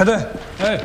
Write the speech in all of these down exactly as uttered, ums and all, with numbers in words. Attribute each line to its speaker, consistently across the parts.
Speaker 1: 排队。哎，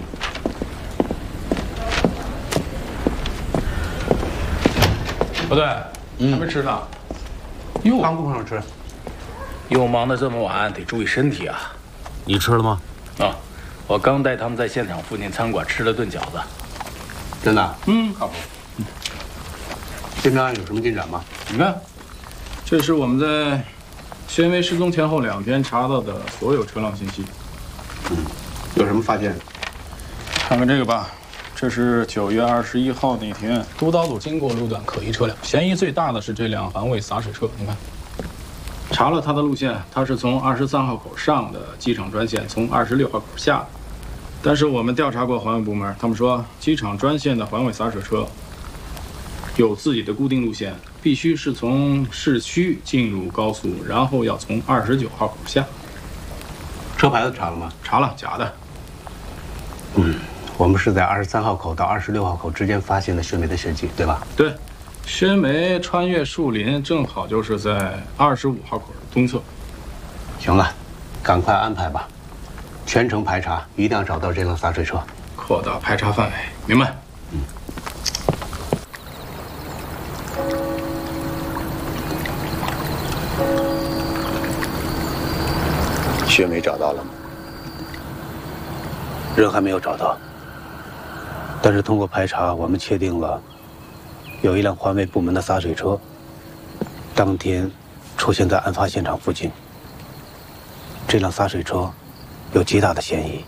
Speaker 1: 不对，还没吃呢。哟，
Speaker 2: 刚顾上吃。
Speaker 3: 又忙得这么晚，得注意身体啊。
Speaker 2: 你吃了吗？
Speaker 3: 啊，我刚带他们在现场附近餐馆吃了顿饺子。
Speaker 2: 真的？
Speaker 1: 嗯，靠谱。
Speaker 2: 这边案有什么进展吗？
Speaker 1: 你看，这是我们在宣威失踪前后两天查到的所有车辆信息。
Speaker 2: 嗯，有什么发现？
Speaker 1: 看看这个吧，这是九月二十一号那天督导组经过路段可疑车辆，嫌疑最大的是这辆环卫洒水车。你看，查了它的路线，它是从二十三号口上的机场专线，从二十六号口下的。但是我们调查过环卫部门，他们说机场专线的环卫洒水车有自己的固定路线，必须是从市区进入高速，然后要从二十九号口下。
Speaker 2: 车牌子查了吗？
Speaker 1: 查了，假的。
Speaker 2: 嗯，我们是在二十三号口到二十六号口之间发现的薛梅的血迹，对吧？
Speaker 1: 对，薛梅穿越树林，正好就是在二十五号口的东侧。
Speaker 2: 行了，赶快安排吧，全程排查，一定要找到这辆洒水车，
Speaker 1: 扩大排查范围。明白？
Speaker 2: 嗯。薛梅找到了吗？人还没有找到，但是通过排查，我们确定了有一辆环卫部门的洒水车，当天出现在案发现场附近。这辆洒水车有极大的嫌疑。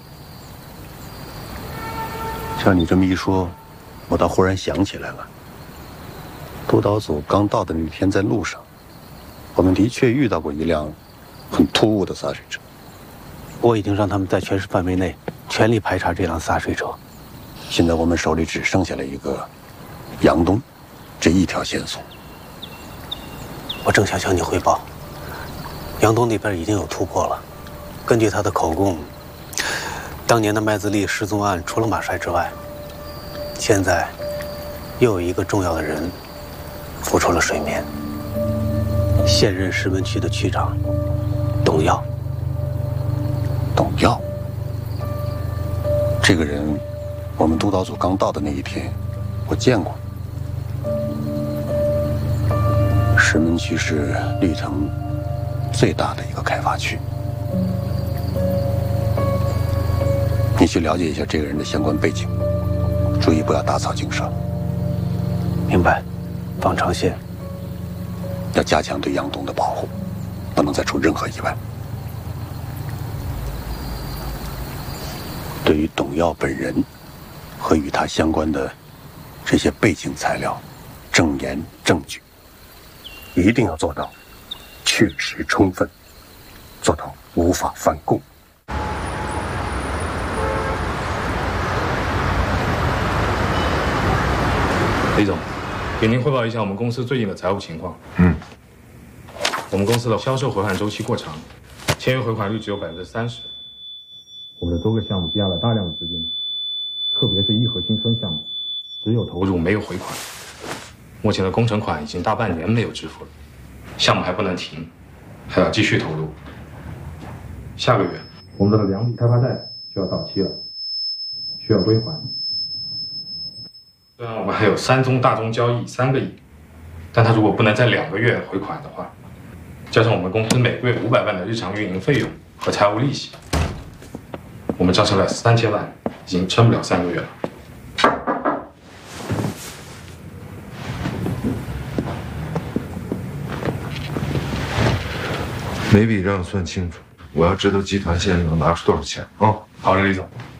Speaker 4: 像你这么一说，我倒忽然想起来了。督导组刚到的那天，在路上，我们的确遇到过一辆很突兀的洒水车。
Speaker 2: 我已经让他们在全市范围内全力排查这辆洒水车。
Speaker 4: 现在我们手里只剩下了一个杨东这一条线索。
Speaker 2: 我正想向你汇报，杨东那边已经有突破了。根据他的口供，当年的麦子利失踪案，除了马帅之外，现在又有一个重要的人浮出了水面。现任石门区的区长董耀。
Speaker 4: 董耀，这个人，我们督导组刚到的那一天，我见过。石门区是绿城最大的一个开发区，你去了解一下这个人的相关背景，注意不要打草惊蛇。
Speaker 2: 明白，放长线。
Speaker 4: 要加强对杨东的保护，不能再出任何意外。对于董耀本人和与他相关的这些背景材料、证言、证据，一定要做到确实充分，做到无法翻供。
Speaker 1: 李总，给您汇报一下我们公司最近的财务情况。
Speaker 4: 嗯，
Speaker 1: 我们公司的销售回款周期过长，签约回款率只有百分之三十。我们的多个项目积压了大量的资金，特别是颐和新村项目，只有投入没有回款。目前的工程款已经大半年没有支付了，项目还不能停，还要继续投入。下个月我们的两笔开发贷就要到期了，需要归还。虽然我们还有三宗大宗交易三个亿，但他如果不能在两个月回款的话，加上我们公司每个月五百万的日常运营费用和财务利息，我们账上了三千万，已经撑不了三个月了。
Speaker 5: 每笔账算清楚，我要知道集团现在能拿出多少钱啊！
Speaker 1: 好的，李总。